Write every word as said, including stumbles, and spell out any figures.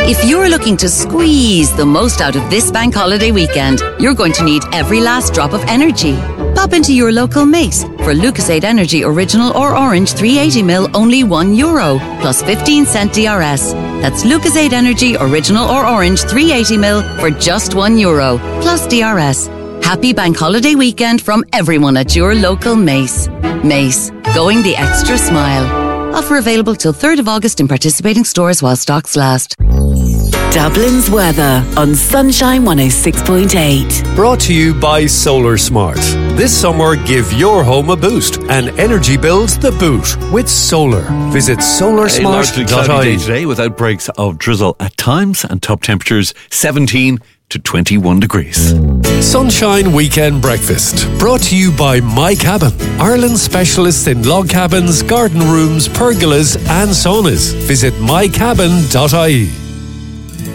If you're looking to squeeze the most out of this bank holiday weekend, you're going to need every last drop of energy. Pop into your local Mace for Lucasade Energy Original or Orange three hundred eighty milliliters, only one euro, plus fifteen cent D R S. That's Lucasade Energy Original or Orange three hundred eighty milliliters for just one euro, plus D R S. Happy bank holiday weekend from everyone at your local Mace. Mace, going the extra smile. Offer available till third of August in participating stores while stocks last. Dublin's weather on Sunshine one oh six point eight. Brought to you by Solar Smart. This summer, give your home a boost and energy bills the boot with solar. Visit solar smart dot I E. A largely cloudy day today with outbreaks of drizzle at times and top temperatures seventeen to twenty-one degrees. Sunshine Weekend Breakfast. Brought to you by My Cabin, Ireland's specialists in log cabins, garden rooms, pergolas and saunas. Visit my cabin dot I E.